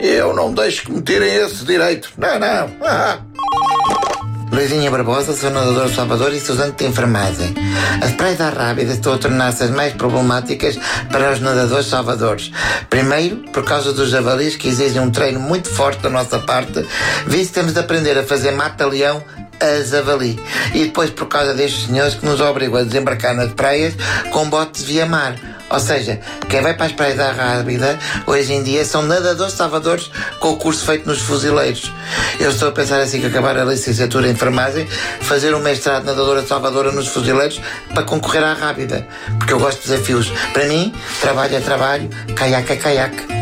Eu não deixo que me tirem esse direito. Não. Luizinha Barbosa, sou nadador de Salvador e estudante de enfermagem. As praias da Rábida estão a tornar-se as mais problemáticas para os nadadores salvadores. Primeiro, por causa dos javalis que exigem um treino muito forte da nossa parte, visto que temos de aprender a fazer mata-leão a javali. E depois por causa destes senhores que nos obrigam a desembarcar nas praias com botes via mar. Ou seja, quem vai para as praias da Rábida hoje em dia são nadadores salvadores com o curso feito nos fuzileiros. Eu estou a pensar assim que acabar a licenciatura em enfermagem, fazer um mestrado de nadadora salvadora nos fuzileiros para concorrer à Rábida. Porque eu gosto de desafios. Para mim, trabalho é trabalho, caiaque é caiaque.